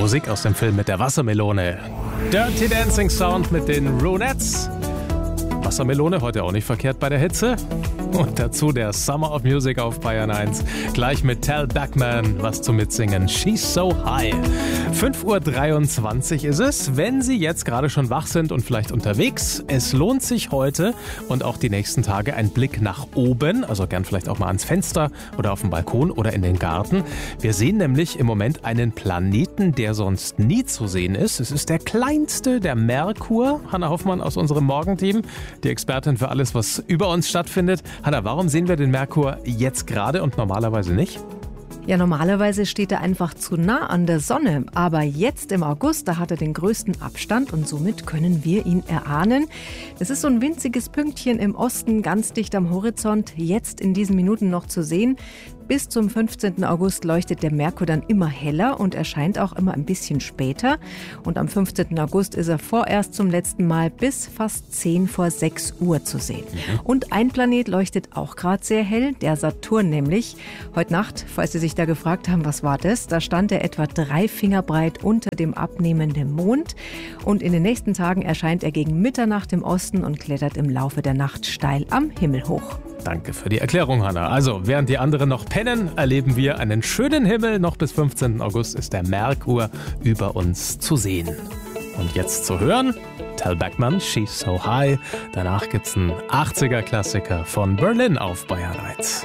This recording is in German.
Musik aus dem Film mit der Wassermelone. Dirty Dancing Sound mit den Ronettes. Wassermelone, heute auch nicht verkehrt bei der Hitze. Und dazu der Summer of Music auf Bayern 1. Gleich mit Tal Bachman was zum Mitsingen. She's so high. 5:23 Uhr ist es. Wenn Sie jetzt gerade schon wach sind und vielleicht unterwegs, es lohnt sich heute und auch die nächsten Tage ein Blick nach oben. Also gern vielleicht auch mal ans Fenster oder auf den Balkon oder in den Garten. Wir sehen nämlich im Moment einen Planeten, der sonst nie zu sehen ist. Es ist der kleinste, der Merkur. Hanna Hoffmann aus unserem Morgenteam, die Expertin für alles, was über uns stattfindet. Hanna, warum sehen wir den Merkur jetzt gerade und normalerweise nicht? Ja, normalerweise steht er einfach zu nah an der Sonne. Aber jetzt im August, da hat er den größten Abstand und somit können wir ihn erahnen. Es ist so ein winziges Pünktchen im Osten, ganz dicht am Horizont, jetzt in diesen Minuten noch zu sehen. Bis zum 15. August leuchtet der Merkur dann immer heller und erscheint auch immer ein bisschen später. Und am 15. August ist er vorerst zum letzten Mal bis fast 5:10 zu sehen. Und ein Planet leuchtet auch gerade sehr hell, der Saturn nämlich. Heute Nacht, falls Sie sich da gefragt haben, was war das? Da stand er etwa 3 Finger breit unter dem abnehmenden Mond. Und in den nächsten Tagen erscheint er gegen Mitternacht im Osten und klettert im Laufe der Nacht steil am Himmel hoch. Danke für die Erklärung, Hanna. Also, während die anderen noch pennen, erleben wir einen schönen Himmel. Noch bis 15. August ist der Merkur über uns zu sehen. Und jetzt zu hören, Tal Bachman, She's so high. Danach gibt's einen 80er-Klassiker von Berlin auf Bayern 1.